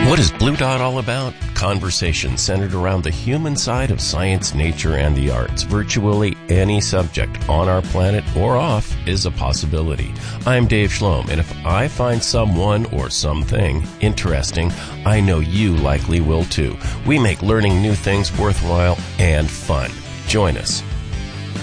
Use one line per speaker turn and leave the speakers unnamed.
What is Blue Dot all about? Conversation centered around the human side of science, nature, and the arts. Virtually any subject on our planet or off is a possibility. I'm Dave Schlom, and if I find someone or something interesting, I know you likely will too. We make learning new things worthwhile and fun. Join us.